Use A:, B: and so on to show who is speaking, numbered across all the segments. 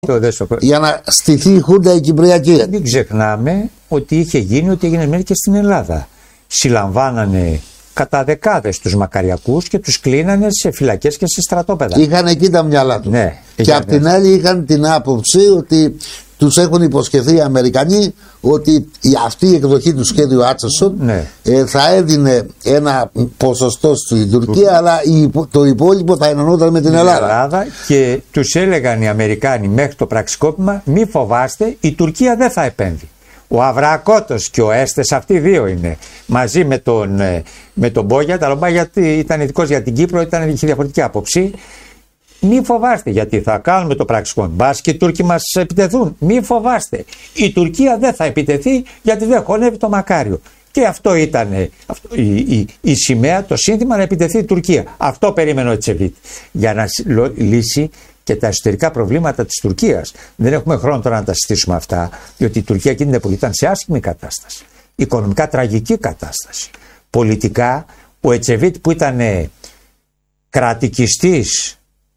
A: για να στηθεί η Χούντα η Κυπριακή.
B: Μην ξεχνάμε ότι είχε γίνει ό,τι έγινε μέχρι και στην Ελλάδα. Συλλαμβάνανε κατά δεκάδες τους μακαριακούς και τους κλείνανε σε φυλακές και σε στρατόπεδα.
A: Είχαν εκεί τα μυαλά τους.
B: Ναι,
A: και απ' την άλλη είχαν την άποψη ότι τους έχουν υποσχεθεί οι Αμερικανοί ότι αυτή η εκδοχή του σχέδιου Άτσεσον θα έδινε ένα ποσοστό στην Τουρκία, αλλά το υπόλοιπο θα ενωνόταν με την Ελλάδα.
B: Και τους έλεγαν οι Αμερικάνοι μέχρι το πραξικόπημα, μη φοβάστε, η Τουρκία δεν θα επέμβει. Ο Αβρακότος και ο Έστες, αυτοί δύο είναι. Μαζί με τον Μπόγιατ, αλλά ο Μπόγιατ ήταν ειδικός για την Κύπρο, είχε διαφορετική άποψη. Μη φοβάστε, γιατί θα κάνουμε το πραξικόπημα. Μπας και οι Τούρκοι μας επιτεθούν. Μη φοβάστε. Η Τουρκία δεν θα επιτεθεί, γιατί δεν χωνεύει το Μακάριο. Και αυτό ήταν η σημαία, το σύνθημα να επιτεθεί η Τουρκία. Αυτό περίμενε ο Ετσεβίτ. Για να λύσει και τα εσωτερικά προβλήματα της Τουρκίας. Δεν έχουμε χρόνο τώρα να τα συζητήσουμε αυτά, διότι η Τουρκία εκείνη την εποχή ήταν σε άσχημη κατάσταση. Οικονομικά τραγική κατάσταση. Πολιτικά, ο Ετσεβίτ που ήταν κρατικιστής,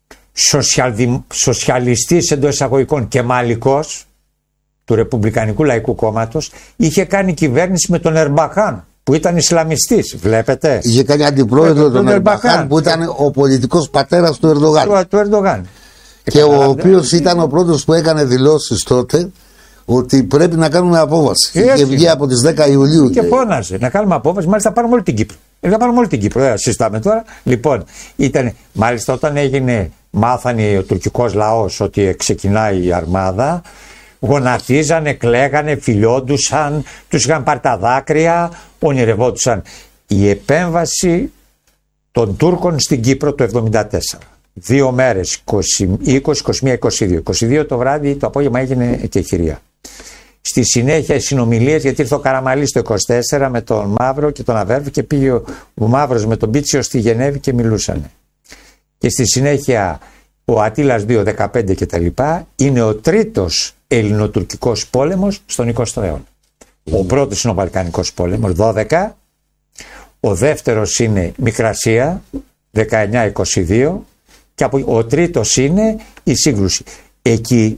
B: σοσιαλιστής εντός εισαγωγικών και μαλικός του Ρεπουμπλικανικού Λαϊκού Κόμματος, είχε κάνει κυβέρνηση με τον Ερμπαχάν που ήταν Ισλαμιστής, βλέπετε.
A: Είχε κάνει αντιπρόεδρο τον Ερμπαχάν που ήταν ο πολιτικός πατέρας του Ερντογάν.
B: Του Ερντογάν.
A: Και ο οποίος ήταν ο πρώτος που έκανε δηλώσεις τότε ότι πρέπει να κάνουμε απόβαση. Είχε βγει από τις 10 Ιουλίου.
B: Και φώναζε να κάνουμε απόβαση, μάλιστα πάρουμε όλη την Κύπρο. Θα πάρουμε όλη την Κύπρο, δεν συζητάμε τώρα. Λοιπόν, μάλιστα όταν μάθανε ο τουρκικός λαός ότι ξεκινάει η αρμάδα, γονατίζανε, κλαίγανε, φιλιόντουσαν, τους είχαν πάρει τα δάκρυα, ονειρευόντουσαν. Η επέμβαση των Τούρκων στην Κύπρο το 1974. 2 μέρες, 20, 21, 22. 22 το βράδυ, το απόγευμα έγινε εκεχηρία. Στη συνέχεια οι συνομιλίες, γιατί ήρθε ο Καραμαλής το 24 με τον Μαύρο και τον Αβέρβη και πήγε ο Μαύρος με τον Πίτσιο στη Γενέβη και μιλούσανε. Και στη συνέχεια ο Ατήλας 2, 15 κτλ. Είναι ο τρίτος ελληνοτουρκικός πόλεμος στον 20ο αιώνα. Ο πρώτος είναι ο Βαλκανικός πόλεμος, 12. Ο δεύτερος είναι Μικρασία, 19-22. Και ο τρίτος είναι η σύγκρουση. Εκεί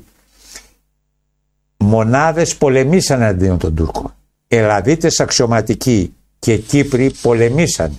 B: μονάδες πολεμήσαν αντίον των Τούρκων. Ελλαδίτες αξιωματικοί και Κύπροι πολεμήσαν.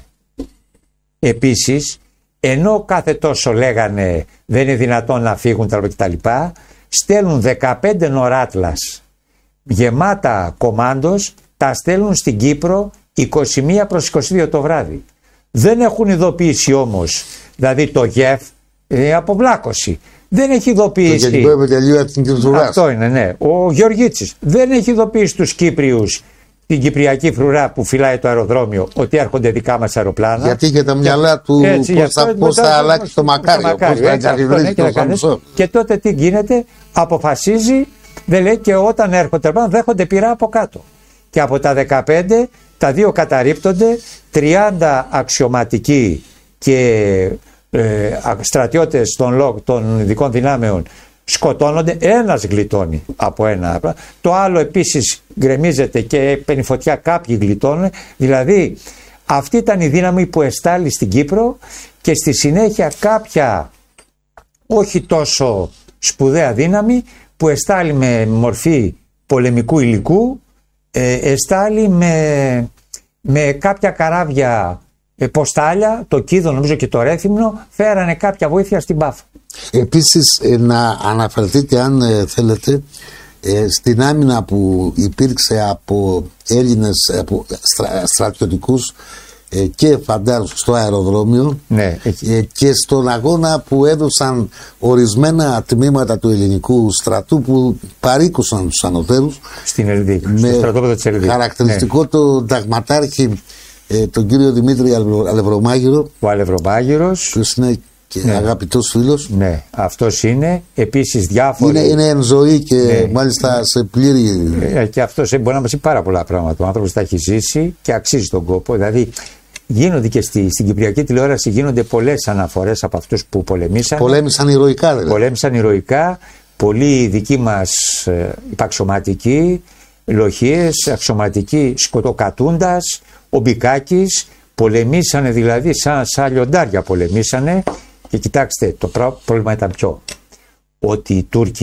B: Επίσης, ενώ κάθε τόσο λέγανε δεν είναι δυνατόν να φύγουν τα κτλ, στέλνουν 15 νοράτλας γεμάτα κομάντος, τα στέλνουν στην Κύπρο 21 προς 22 το βράδυ. Δεν έχουν ειδοποιήσει όμως, δηλαδή το ΓΕΦ, αποβλάκωση. Δεν έχει ειδοποιήσει.
A: Το Γενικό Επιτελείο Εθνικής Φρουράς.
B: Αυτό είναι, ναι. Ο Γεωργίτσης δεν έχει ειδοποιήσει τους Κύπριους, την Κυπριακή Φρουρά που φυλάει το αεροδρόμιο, ότι έρχονται δικά μας αεροπλάνα.
A: Γιατί είχε τα μυαλά του πώς θα αλλάξει το Μακάριο, πώς θα εγκαθιδρύσει το Σαμσό.
B: Και τότε τι γίνεται, αποφασίζει, δεν λέει, και όταν έρχονται δέχονται πυρά από κάτω. Και από τα 15, τα 2 καταρρίπτονται, 30 αξιωματικοί και στρατιώτες των ειδικών δυνάμεων σκοτώνονται, ένας γλιτώνει από ένα. Το άλλο επίσης γκρεμίζεται και παίρνει φωτιά, κάποιοι γλιτώνουν. Δηλαδή αυτή ήταν η δύναμη που εστάλει στην Κύπρο και στη συνέχεια κάποια όχι τόσο σπουδαία δύναμη που εστάλει με μορφή πολεμικού υλικού, εστάλει με κάποια καράβια ποστάλια, το Κίδο νομίζω και το Ρέθυμνο, φέρανε κάποια βοήθεια στην Πάφο.
A: Επίσης να αναφερθείτε αν θέλετε στην άμυνα που υπήρξε από Έλληνες στρατιωτικούς και φαντάρους στο αεροδρόμιο,
B: ναι,
A: και στον αγώνα που έδωσαν ορισμένα τμήματα του ελληνικού στρατού που παρήκουσαν τους ανωτέρους
B: στην Ελδίκ, στο στρατόπεδο της Ελδίκ.
A: Χαρακτηριστικό, ναι, το ταγματάρχη τον κύριο Δημήτρη Αλευρομάγυρο.
B: Ο Αλευρομάγυρος,
A: ποιος είναι και ναι, αγαπητός φίλος.
B: Ναι, αυτός είναι. Επίσης διάφοροι.
A: Είναι εν ζωή και ναι, μάλιστα σε πλήρη.
B: Και αυτός μπορεί να μας πει πάρα πολλά πράγματα. Ο άνθρωπος τα έχει ζήσει και αξίζει τον κόπο. Δηλαδή γίνονται και στην Κυπριακή τηλεόραση γίνονται πολλές αναφορές από αυτούς που πολεμήσαν.
A: Πολέμησαν ηρωικά δηλαδή.
B: Πολέμησαν ηρωικά. Πολλοί δικοί μας υπαξιωματικοί, λοχίες, αξιωματικοί σκοτοκατούντας, ο Μπικάκης, πολεμήσανε δηλαδή σαν λιοντάρια πολεμήσανε. Και κοιτάξτε, το πρόβλημα ήταν ποιο? Ότι οι Τούρκοι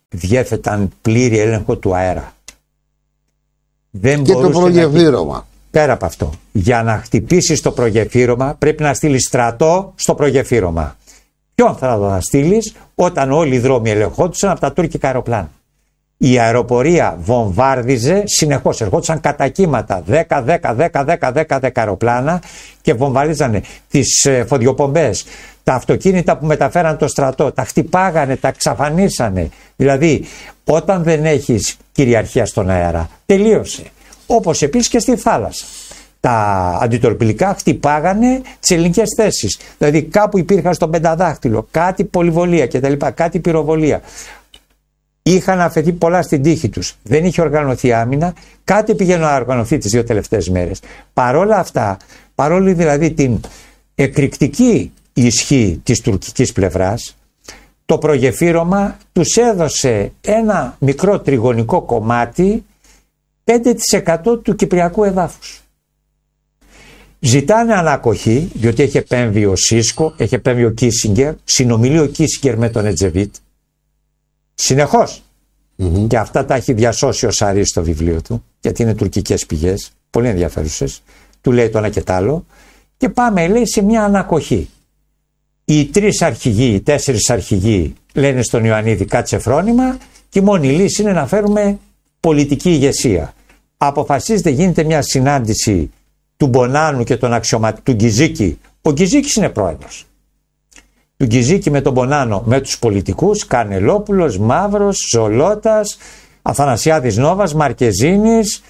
B: διέθεταν πλήρη έλεγχο του αέρα. Δεν
A: και το προγεφύρωμα.
B: Πέρα από αυτό, για να χτυπήσεις το προγεφύρωμα πρέπει να στείλεις στρατό στο προγεφύρωμα. Ποιον θα το στείλεις όταν όλοι οι δρόμοι ελεγχόντουσαν από τα τουρκικά αεροπλάνα. Η αεροπορία βομβάρδιζε συνεχώς, ερχόντουσαν κατά κύματα 10 αεροπλάνα και βομβαρδίζανε τις φωδιοπομπές, τα αυτοκίνητα που μεταφέραν το στρατό, τα χτυπάγανε, τα εξαφανίσανε. Δηλαδή όταν δεν έχεις κυριαρχία στον αέρα τελείωσε. Όπως επίσης και στη θάλασσα. Τα αντιτορπιλικά χτυπάγανε τις ελληνικές θέσεις. Δηλαδή κάπου υπήρχαν στον πενταδάχτυλο κάτι πολυβολία κτλ. Κάτι πυροβολία. Είχαν αφαιθεί πολλά στην τύχη τους. Δεν είχε οργανωθεί άμυνα. Κάτι πήγαινε να οργανωθεί τις 2 τελευταίες μέρες. Παρόλα αυτά, παρόλη δηλαδή την εκρηκτική ισχύ της τουρκικής πλευράς, το προγεφύρωμα τους έδωσε ένα μικρό τριγωνικό κομμάτι 5% του κυπριακού εδάφους. Ζητάνε ανακοχή, διότι έχει επέμβει ο Σίσκο, έχει επέμβει ο Κίσιγκερ, συνομιλεί ο Κίσιγκερ με τον Ετζεβίτ. Συνεχώς. Και αυτά τα έχει διασώσει ο Σαρής στο βιβλίο του, γιατί είναι τουρκικές πηγές, πολύ ενδιαφέρουσες. Του λέει το ένα και τ' άλλο. Και πάμε, λέει, σε μια ανακοχή. Οι 3 αρχηγοί, οι 4 αρχηγοί λένε στον Ιωαννίδη κάτσε φρόνημα και η μόνη λύση είναι να φέρουμε πολιτική ηγεσία. Αποφασίζεται, γίνεται μια συνάντηση του Μπονάνου και του Γκυζίκη. Ο Γκυζίκης είναι πρόεδρος. Του Γκυζίκη με τον Μπονάνο, με τους πολιτικούς, Κανελόπουλος, Μαύρος, Ζολότας, Αθανασιάδης Νόβας, Μαρκεζίνης,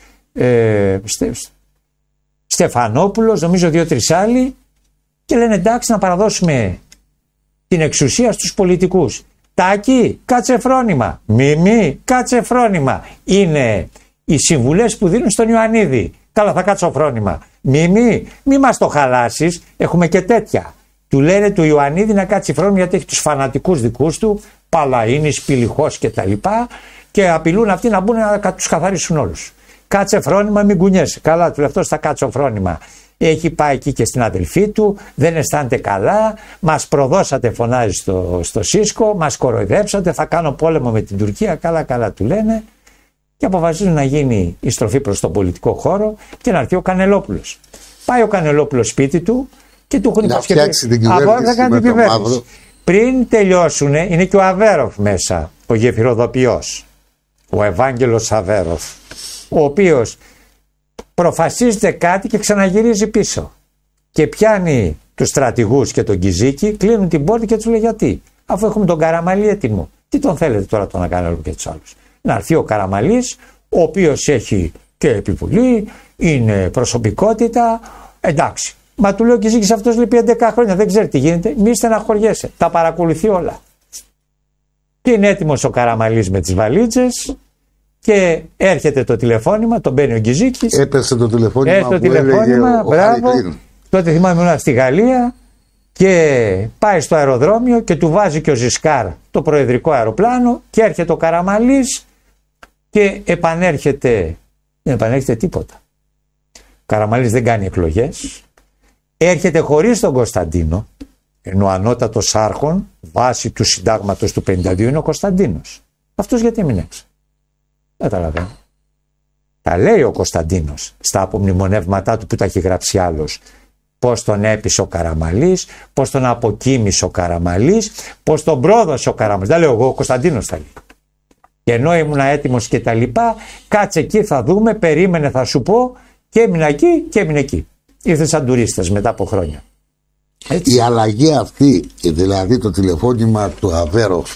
B: Στεφανόπουλος, νομίζω 2-3 άλλοι, και λένε εντάξει να παραδώσουμε την εξουσία στους πολιτικούς. Τάκη, κάτσε φρόνημα. Μιμή, κάτσε φρόνημα. Είναι οι συμβουλές που δίνουν στον Ιωαννίδη. Καλά, θα κάτσω φρόνημα. Μιμή, μη μας το χαλάσεις, έχουμε και τέτοια. Του λένε του Ιωαννίδη να κάτσει φρόνημα γιατί έχει τους φανατικούς δικούς του, Παλαΐνης, Πυλιχός κτλ. Και απειλούν αυτοί να μπουν να τους καθαρίσουν όλους. Κάτσε φρόνημα, μην κουνιέσαι. Καλά, του λέει αυτός θα κάτσω φρόνημα. Έχει πάει εκεί και στην αδελφή του, δεν αισθάνεται καλά, μας προδώσατε, φωνάζει στο Σίσκο, μας κοροϊδέψατε, θα κάνω πόλεμο με την Τουρκία, καλά του λένε, και αποφασίζουν να γίνει η στροφή προς τον πολιτικό χώρο και να έρθει ο Κανελόπουλος. Πάει ο Κανελόπουλος σπίτι του και του έχουν
A: υποσχεθεί
B: θα κάνει την κυβέρνηση. Πριν τελειώσουν, είναι και ο Αβέροφ μέσα, ο γεφυροδοποιός, ο Ευάγγελος Αβέροφ, ο οποίος προφασίζεται κάτι και ξαναγυρίζει πίσω. Και πιάνει τους στρατηγούς και τον Γκυζίκη, κλείνουν την πόρτα και τους λέει γιατί. Αφού έχουμε τον Καραμαλή έτοιμο, τι τον θέλετε τώρα τον Κανελόπουλο και τους άλλους. Να έρθει ο Καραμαλής, ο οποίος έχει και επιβολή, είναι προσωπικότητα, εντάξει. Μα του λέει ο Γκυζίκης αυτός λείπει 11 χρόνια, δεν ξέρει τι γίνεται, μη στεναχωριέσαι, τα παρακολουθεί όλα. Και είναι έτοιμος ο Καραμαλής με τις βαλίτσες. Και έρχεται το τηλεφώνημα, τον παίρνει ο Γκυζίκης.
A: Έπεσε το τηλεφώνημα.
B: Μπράβο. Τότε θυμάμαι ήμουν στη Γαλλία και πάει στο αεροδρόμιο και του βάζει και ο Ζισκάρ το προεδρικό αεροπλάνο και έρχεται ο Καραμαλής και επανέρχεται. Δεν επανέρχεται τίποτα. Ο Καραμαλής δεν κάνει εκλογές. Έρχεται χωρίς τον Κωνσταντίνο, ενώ ο ανώτατος άρχον βάσει του συντάγματος του 52 είναι ο Κωνσταντίνος. Αυτός γιατί έμεινε έξω. Δεν καταλαβαίνω. Τα λέει ο Κωνσταντίνος στα απομνημονεύματά του που τα έχει γράψει άλλος. Πώς τον έπεισε ο Καραμαλής, πώς τον αποκοίμησε ο Καραμαλής, πώς τον πρόδωσε ο Καραμαλής. Δεν λέω εγώ, ο Κωνσταντίνος τα λέει. Και ενώ ήμουν έτοιμος και τα λοιπά, κάτσε εκεί θα δούμε, περίμενε θα σου πω, και έμεινα εκεί και έμεινε εκεί. Ήρθε σαν τουρίστας μετά από χρόνια. Έτσι.
A: Η αλλαγή αυτή, δηλαδή το τηλεφώνημα του Αβέροφ,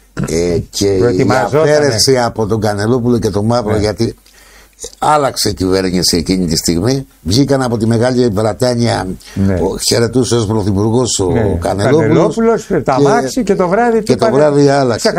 A: και η αφαίρεση από τον Κανελόπουλο και τον Μαύρο, γιατί άλλαξε η κυβέρνηση εκείνη τη στιγμή, βγήκαν από τη Μεγάλη Βρετάνια, χαιρετούσε ως πρωθυπουργός ο
B: Κανελόπουλος, τα αμάξι και το βράδυ
A: και το βράδυ άλλαξε.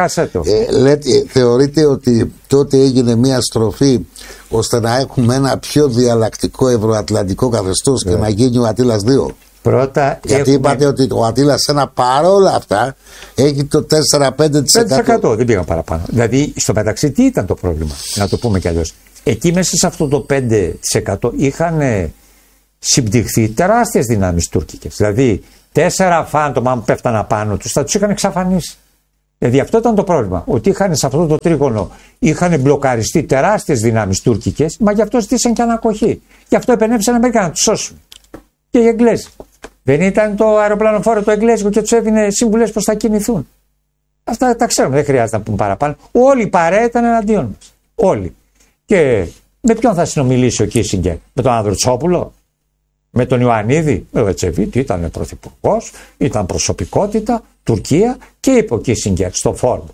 A: Θεωρείτε ότι τότε έγινε μια στροφή ώστε να έχουμε ένα πιο διαλλακτικό ευρωατλαντικό καθεστώς και να γίνει ο Αττήλας 2?
B: Πρώτα
A: γιατί είπατε ότι ο Αττήλας ένα παρόλα αυτά έχει το 4-5%.
B: 5% δεν πήγαν παραπάνω. Δηλαδή στο μεταξύ τι ήταν το πρόβλημα, να το πούμε κι αλλιώς. Εκεί μέσα σε αυτό το 5% είχαν συμπτυχθεί τεράστιες δυνάμεις τουρκικές. Δηλαδή 4 φάντομα αν πέφτανα πάνω τους θα τους είχαν εξαφανίσει. Δηλαδή αυτό ήταν το πρόβλημα. Ότι είχαν σε αυτό το τρίγωνο είχαν μπλοκαριστεί τεράστιες δυνάμεις τουρκικές, μα γι' αυτό στήσαν και ανακοχή. Γι' αυτό επενέβησαν οι Αμερικανοί να τους σώσουν. Και οι Εγγλέζοι. Δεν ήταν το αεροπλανοφόρο το εγγλέζικο και τους έδινε σύμβουλες πώς θα κινηθούν. Αυτά τα ξέρουμε, δεν χρειάζεται να πούμε παραπάνω. Όλη η παρέα ήταν εναντίον μας. Όλοι. Και με ποιον θα συνομιλήσει ο Κίσιγκερ? Με τον Ανδρουτσόπουλο? Με τον Ιωαννίδη? Ο Ετσεβίτη ήταν πρωθυπουργός, ήταν προσωπικότητα, Τουρκία, και είπε ο Κίσιγκερ στο φόρουμ.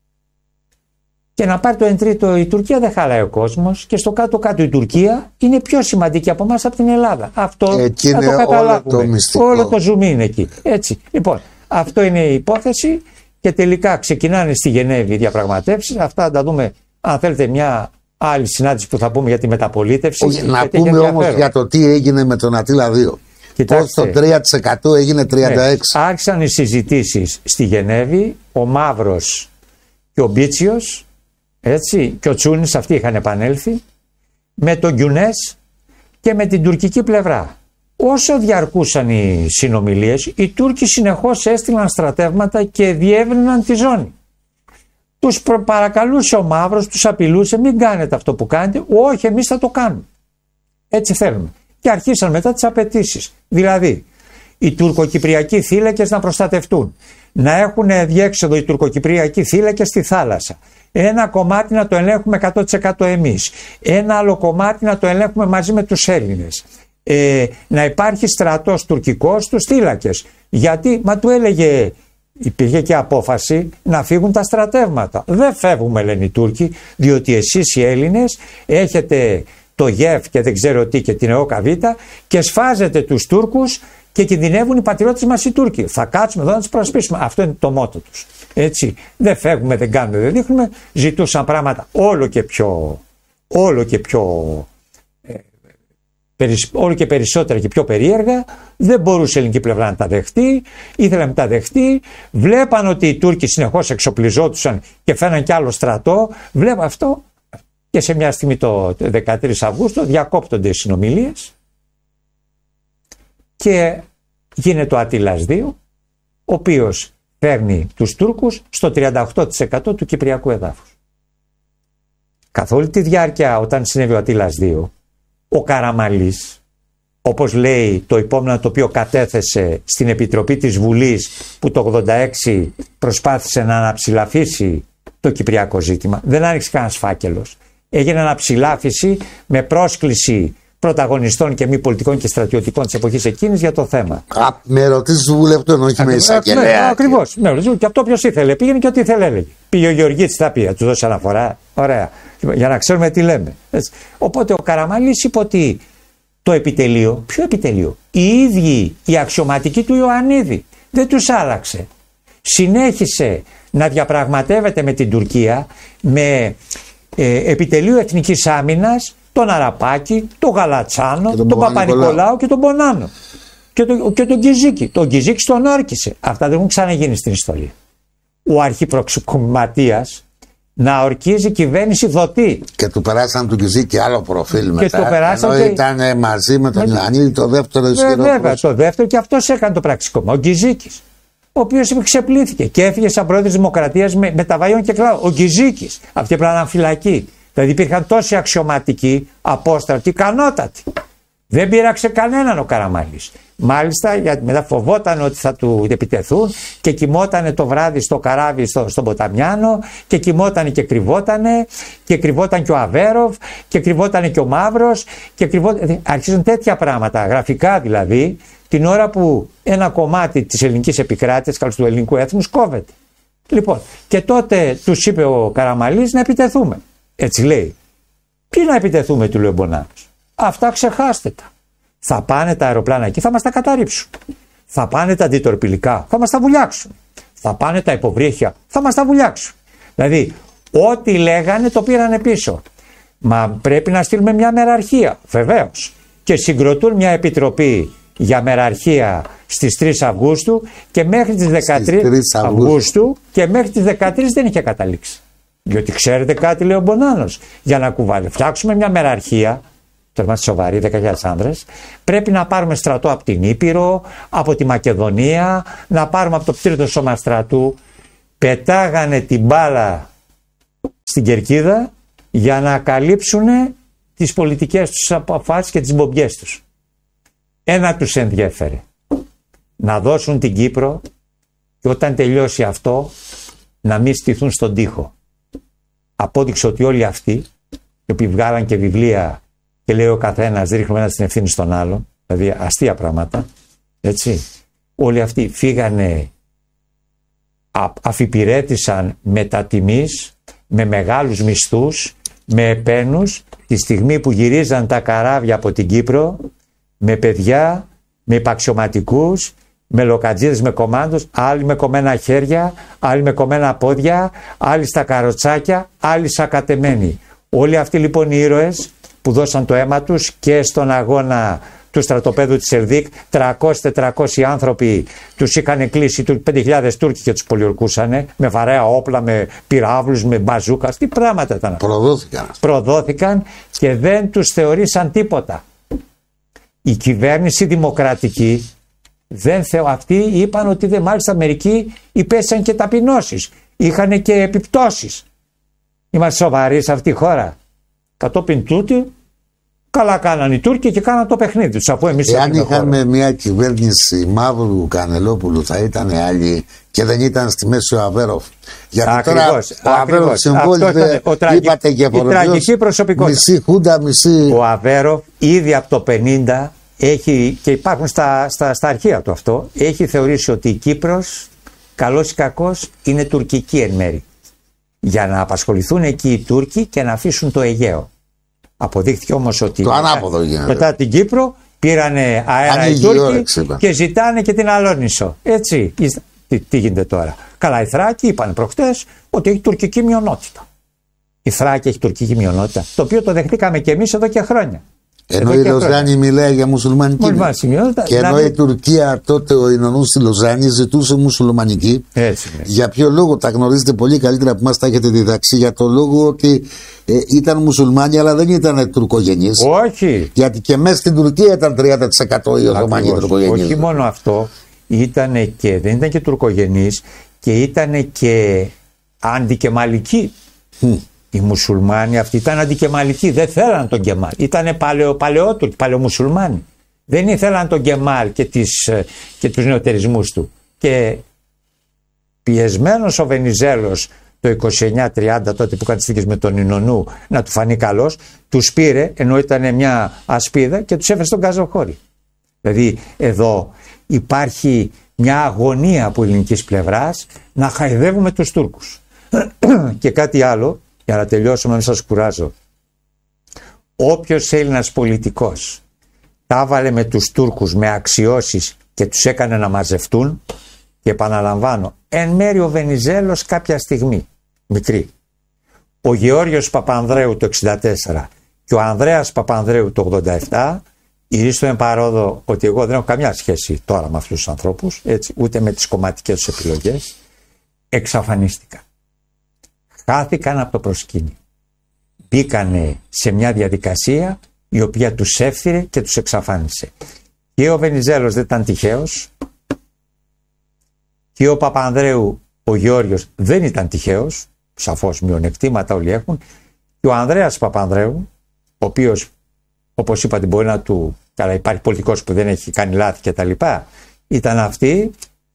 B: Και να πάρει το 1/3 η Τουρκία δεν χαλάει ο κόσμος, και στο κάτω-κάτω η Τουρκία είναι πιο σημαντική από εμάς από την Ελλάδα. Αυτό
A: εκεί
B: θα
A: είναι
B: το καταλάβουμε.
A: Όλο το μυστικό.
B: Όλο το ζουμί είναι εκεί. Έτσι. Λοιπόν, αυτό είναι η υπόθεση και τελικά ξεκινάνε στη Γενέβη οι διαπραγματεύσεις. Αυτά θα τα δούμε, αν θέλετε, μια άλλη συνάντηση που θα πούμε για τη μεταπολίτευση.
A: Να πούμε όμως για το τι έγινε με τον Αττήλα 2. Πώς το 3% έγινε 36%.
B: Ναι, άρχισαν οι συζητήσεις στη Γενέβη, ο Μαύρος και ο Μπίτσιος, έτσι, και ο Τσούνης, αυτοί είχαν επανέλθει, με τον Γκιουνές και με την τουρκική πλευρά. Όσο διαρκούσαν οι συνομιλίες, οι Τούρκοι συνεχώς έστειλαν στρατεύματα και διεύρυναν τη ζώνη. Τους παρακαλούσε ο Μαύρος, τους απειλούσε, μην κάνετε αυτό που κάνετε. Όχι, εμείς θα το κάνουμε. Έτσι θέλουμε. Και αρχίσαν μετά τις απαιτήσεις. Δηλαδή, οι τουρκοκυπριακοί θύλακες να προστατευτούν. Να έχουν διέξοδο οι τουρκοκυπριακοί θύλακες στη θάλασσα. Ένα κομμάτι να το ελέγχουμε 100% εμείς. Ένα άλλο κομμάτι να το ελέγχουμε μαζί με τους Έλληνες. Να υπάρχει στρατός τουρκικός στους θύλακες. Γιατί, μα του έλεγε, υπήρχε και απόφαση να φύγουν τα στρατεύματα. Δεν φεύγουμε, λένε οι Τούρκοι, διότι εσείς οι Έλληνες έχετε το ΓΕΦ και δεν ξέρω τι και την ΕΟΚΑΒ και σφάζετε τους Τούρκους και κινδυνεύουν οι πατριώτες μας οι Τούρκοι. Θα κάτσουμε εδώ να τους προσπίσουμε. Αυτό είναι το μότο τους. Έτσι. Δεν φεύγουμε, δεν κάνουμε, δεν δείχνουμε. Ζητούσαν πράγματα όλο και περισσότερα και πιο περίεργα. Δεν μπορούσε η ελληνική πλευρά να τα δεχτεί. Ήθελε να τα δεχτεί. Βλέπαν ότι οι Τούρκοι συνεχώς εξοπλιζόντουσαν και φέραν κι άλλο στρατό. Βλέπαν αυτό. Και σε μια στιγμή το 13 Αυγούστου διακόπτονται οι συνομιλίες και γίνεται ο Αττήλας 2, ο οποίος παίρνει τους Τούρκους στο 38% του κυπριακού εδάφους. Καθ' όλη τη διάρκεια, όταν συνέβη ο Αττήλας 2, ο Καραμαλής, όπως λέει το υπόμνημα το οποίο κατέθεσε στην Επιτροπή της Βουλής, που το 86 προσπάθησε να αναψηλαφίσει το κυπριακό ζήτημα, δεν άνοιξε κανένας φάκελος. Έγινε αναψηλάφιση με πρόσκληση πρωταγωνιστών και μη πολιτικών και στρατιωτικών της εποχής εκείνης για το θέμα.
A: Με ερωτήσεις του βουλευτών, όχι με εισαγγελέα.
B: Ακριβώς. Και αυτό ποιος ήθελε. Πήγαινε και ό,τι ήθελε έλεγε. Πήγε ο Γεωργίτης, θα πει, του δώσει αναφορά. Ωραία. Για να ξέρουμε τι λέμε. Έτσι. Οπότε ο Καραμαλής είπε ότι το επιτελείο, ποιο επιτελείο? Οι ίδιοι οι αξιωματικοί του Ιωαννίδη. Δεν τους άλλαξε. Συνέχισε να διαπραγματεύεται με την Τουρκία με επιτελείο Εθνικής Άμυνας, τον Αραπάκη, τον Γαλατσάνο, τον Παπα-Νικολάου και τον Μπονάνο. Και τον Γκιζίκη. Τον Γκιζίκη τον όρκησε. Αυτά δεν έχουν ξαναγίνει στην ιστορία. Ο αρχιπροξικοματίας να ορκίζει κυβέρνηση δοτή.
A: Και του περάσαν του Γκιζίκη άλλο προφίλ
B: και
A: μετά.
B: Το περάσαν
A: ενώ ήταν μαζί με τον Ιωαννίδη το δεύτερο ισχυρό.
B: Βέβαια, το δεύτερο, και αυτός έκανε το πραξικόπημα. Ο Γκιζίκης. Ο οποίος ξεπλήθηκε και έφυγε σαν πρόεδρος Δημοκρατίας με τα βαϊόν και κλάδο. Ο Γκιζίκης. Αυτή έπρεπε να είναι φυλακή. Δηλαδή υπήρχαν τόσοι αξιωματικοί, απόστρατοι, ικανότατοι. Δεν πείραξε κανέναν ο Καραμαλής. Μάλιστα, γιατί μετά φοβόταν ότι θα του επιτεθούν και κοιμότανε το βράδυ στο καράβι στον Ποταμιάνο και κοιμότανε και κρυβότανε και κρυβόταν και ο Αβέροφ και κρυβότανε και ο Μαύρος και αρχίζουν τέτοια πράγματα, γραφικά δηλαδή, την ώρα που ένα κομμάτι της ελληνικής επικράτειας, του ελληνικού έθνους, κόβεται. Λοιπόν, και τότε τους είπε ο Καραμαλής να επιτεθούμε. Έτσι λέει. Ποιοι να επιτεθούμε, του λέει ο Μπονάνος. Αυτά ξεχάστε τα. Θα πάνε τα αεροπλάνα εκεί, θα μας τα καταρρίψουν. Θα πάνε τα αντιτορπιλικά, θα μας τα βουλιάξουν. Θα πάνε τα υποβρύχια, θα μας τα βουλιάξουν. Δηλαδή, ό,τι λέγανε το πήρανε πίσω. Μα πρέπει να στείλουμε μια μεραρχία, βεβαίως. Και συγκροτούν μια επιτροπή για μεραρχία στις 3 Αυγούστου και μέχρι τις 13 Αυγούστου και μέχρι τις 13 δεν είχε καταλήξει. Διότι ξέρετε κάτι, λέει ο Μπονάνος, για να φτιάξουμε μια μεραρχία, το είμαστε σοβαροί, 10.000 άνδρες, πρέπει να πάρουμε στρατό από την Ήπειρο, από τη Μακεδονία, να πάρουμε από το 3ο Σώμα Στρατού πετάγανε την μπάλα στην κερκίδα για να καλύψουν τις πολιτικές τους αποφάσεις και τις μπομπιές τους. Ένα τους ενδιέφερε, να δώσουν την Κύπρο και όταν τελειώσει αυτό να μην στηθούν στον τοίχο. Απόδειξε ότι όλοι αυτοί, οι οποίοι βγάλαν και βιβλία και λέει ο καθένας ρίχνουμε ένα την ευθύνη στον άλλον, δηλαδή αστεία πράγματα, έτσι, όλοι αυτοί φύγανε, αφιπηρέτησαν μετατιμής, με μεγάλους μισθούς, με επένους, τη στιγμή που γυρίζαν τα καράβια από την Κύπρο, με παιδιά, με υπαξιωματικούς, με λοκατζίδες, με κομμάντους, άλλοι με κομμένα χέρια, άλλοι με κομμένα πόδια, άλλοι στα καροτσάκια, άλλοι σακατεμένοι. Όλοι αυτοί λοιπόν οι ήρωες που δώσαν το αίμα τους και στον αγώνα του στρατοπέδου της Ερδίκ, 300-400 άνθρωποι τους είχαν κλείσει 5.000 Τούρκοι και τους πολιορκούσανε με βαρέα όπλα, με πυράβλους, με μπαζούκας. Τι πράγματα ήταν αυτά. Προδόθηκαν και δεν τους θεωρήσαν τίποτα. Η κυβέρνηση δημοκρατική, αυτοί είπαν ότι μάλιστα μερικοί υπέστησαν και ταπεινώσεις. Είχαν και επιπτώσεις. Είμαστε σοβαροί σε αυτή τη χώρα. Κατόπιν τούτου, καλά κάνανε οι Τούρκοι και κάναν το παιχνίδι τους. Αφού εμείς
A: εάν είχαμε μια κυβέρνηση Μαύρου Κανελόπουλου θα ήταν άλλοι και δεν ήταν στη μέση ο Αβέροφ. Γιατί
B: ακριβώς,
A: τώρα ο Αβέροφ συμβόλυε, είπατε και φορολογιός, μισή Χούντα, μισή...
B: Ο Αβέροφ ήδη από το 50 έχει, και υπάρχουν στα αρχεία του αυτό, έχει θεωρήσει ότι η Κύπρος, καλός ή κακός, είναι τουρκική εν μέρη. Για να απασχοληθούν εκεί οι Τούρκοι και να αφήσουν το Αιγαίο. Αποδείχθηκε όμως ότι μετά την Κύπρο πήρανε αέρα οι Τούρκοι και ζητάνε και την Αλόνισο. Έτσι, τι γίνεται τώρα. Καλά, οι Θράκοι είπαν προχτές ότι έχει τουρκική μειονότητα. Η Θράκη έχει τουρκική μειονότητα, το οποίο το δεχτήκαμε και εμείς εδώ και χρόνια.
A: Ενώ η Λοζάνη μιλάει για μουσουλμανική. Και ενώ η Τουρκία τότε, ο Ινωνούς στη Λοζάνη ζητούσε μουσουλμανική.
B: Έτσι,
A: για ποιο λόγο, τα γνωρίζετε πολύ καλύτερα που μας τα έχετε διδάξει. Για το λόγο ότι ήταν μουσουλμάνοι, αλλά δεν ήταν τουρκογενείς.
B: Όχι.
A: Γιατί και μέσα στην Τουρκία ήταν 30% οι Οθωμανοί τουρκογενείς.
B: Όχι μόνο αυτό, δεν ήταν και τουρκογενείς και ήταν και αντικεμαλικοί. Οι μουσουλμάνοι αυτοί ήταν αντικεμαλικοί, δεν θέλαν τον Κεμάλ. Ήταν παλαιότουρκοι, παλαιομουσουλμάνοι. Δεν ήθελαν τον Κεμάλ και τους νεωτερισμούς του. Και πιεσμένος ο Βενιζέλος το 29-30, τότε που έκανε στήκες με τον Ινωνού, να του φανεί καλός, τους πήρε, ενώ ήταν μια ασπίδα, και τους έφερε στον Καζοχώρη. Δηλαδή εδώ υπάρχει μια αγωνία από ελληνικής πλευράς να χαϊδεύουμε τους Τούρκους. Και κάτι άλλο, για να τελειώσουμε, μην σας κουράζω. Όποιος Έλληνας πολιτικός τα έβαλε με τους Τούρκους με αξιώσεις και τους έκανε να μαζευτούν, και επαναλαμβάνω, εν μέρει ο Βενιζέλος κάποια στιγμή, μικρή, ο Γεώργιος Παπανδρέου το 64 και ο Ανδρέας Παπανδρέου το 87, ηρίστο εν παρόδο ότι εγώ δεν έχω καμιά σχέση τώρα με αυτούς τους ανθρώπους, έτσι, ούτε με τις κομματικές τους επιλογές, εξαφανίστηκαν. Χάθηκαν από το προσκήνιο. Μπήκανε σε μια διαδικασία η οποία τους έφθυρε και τους εξαφάνισε. Και ο Βενιζέλος δεν ήταν τυχαίος, και ο Παπανδρέου, ο Γεώργιος, δεν ήταν τυχαίος, σαφώς μειονεκτήματα όλοι έχουν, και ο Ανδρέας Παπανδρέου, ο οποίος, όπως είπατε, μπορεί να του, καλά, υπάρχει πολιτικός που δεν έχει κάνει λάθη και τα λοιπά, ήταν αυτοί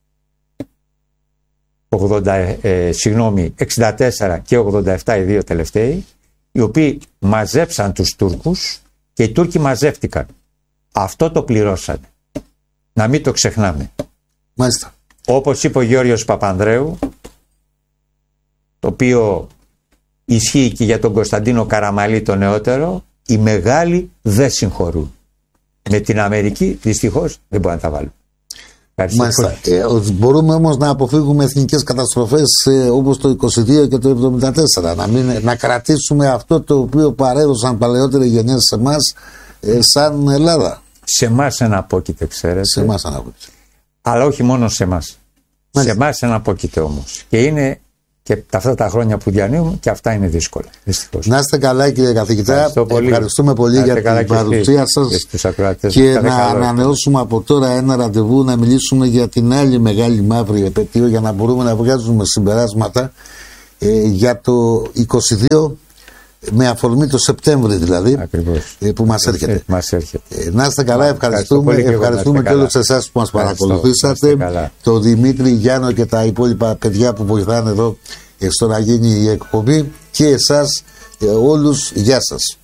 B: 64 και 87 οι δύο τελευταίοι, οι οποίοι μαζέψαν τους Τούρκους και οι Τούρκοι μαζεύτηκαν. Αυτό το πληρώσανε. Να μην το ξεχνάμε.
A: Μάλιστα.
B: Όπως είπε ο Γεώργιος Παπανδρέου, το οποίο ισχύει και για τον Κωνσταντίνο Καραμαλή το νεότερο, οι μεγάλοι δεν συγχωρούν. Με την Αμερική δυστυχώς δεν μπορεί να τα βάλουν.
A: Μάλιστα. Μπορούμε όμως να αποφύγουμε εθνικές καταστροφές όπως το 22 και το 74, να κρατήσουμε αυτό το οποίο παρέδωσαν παλαιότερες γενιές σε εμάς σαν Ελλάδα.
B: Σε εμάς εναπόκειται, ξέρετε.
A: Σε εμάς εναπόκειται.
B: Αλλά όχι μόνο σε εμάς. Σε εμάς εναπόκειται όμως. Και είναι Και αυτά τα χρόνια που διανύουμε και αυτά είναι δύσκολα. Δυστυχώς.
A: Να είστε καλά, κύριε καθηγητά. Ευχαριστούμε πολύ για την παρουσία σας. Και να ανανεώσουμε από τώρα ένα ραντεβού να μιλήσουμε για την άλλη μεγάλη μαύρη επετείο, για να μπορούμε να βγάζουμε συμπεράσματα για το 22, με αφορμή το Σεπτέμβρη δηλαδή, που μας έρχεται. Να είστε καλά, ευχαριστούμε και όλους εσάς που μας παρακολουθήσατε, τον Δημήτρη, Γιάννο και τα υπόλοιπα παιδιά που βοηθάνε εδώ στο να γίνει η εκπομπή, και εσάς όλους, γεια σας.